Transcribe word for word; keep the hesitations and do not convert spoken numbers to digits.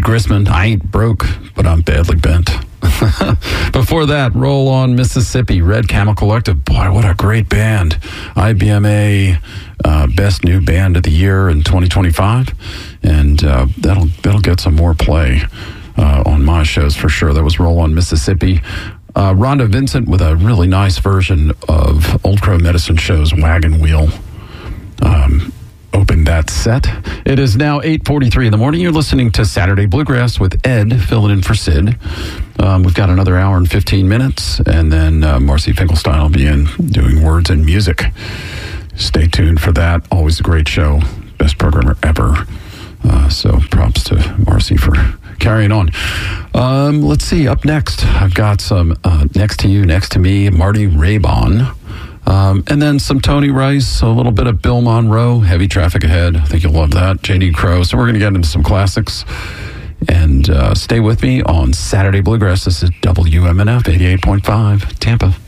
Grisman, I ain't broke, but I'm badly bent. Before that, Roll On Mississippi, Red Camel Collective. Boy, what a great band. I B M A uh, Best New Band of the Year in twenty twenty-five. And uh, that'll that'll get some more play uh, on my shows for sure. That was Roll On Mississippi. Uh, Rhonda Vincent with a really nice version of Old Crow Medicine Show's Wagon Wheel. Um, opened that set. It is now eight forty-three in the morning. You're listening to Saturday Bluegrass with Ed, filling in for Sid. Um, we've got another hour and fifteen minutes, and then uh, Marcy Finkelstein will be in doing words and music. Stay tuned for that. Always a great show. Best programmer ever. Uh, so props to Marcy for carrying on. Um, let's see. Up next, I've got some uh, Next to You, Next to Me, Marty Raybon. Um, and then some Tony Rice, a little bit of Bill Monroe, Heavy Traffic Ahead. I think you'll love that. J D Crowe. So we're going to get into some classics. And uh, stay with me on Saturday Bluegrass. This is W M N F eighty-eight point five, Tampa.